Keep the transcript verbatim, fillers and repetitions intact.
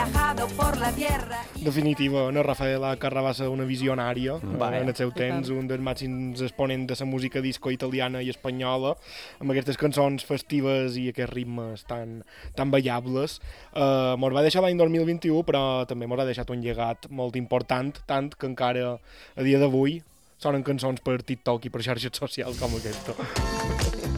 viajado por la tierra. Definitiva, no, Rafaela Carrà va ser una visionària, Mm. eh, en el seu temps, un dels màxims exponents de la música disco italiana i espanyola, amb aquestes cançons festives i aquests ritmes tan, tan ballables. Uh, mos va deixar l'any dos mil vint-i-u, però també mos ha deixat un llegat molt important, tant que encara a dia d'avui sonen cançons per TikTok i per xarxes socials com aquesta.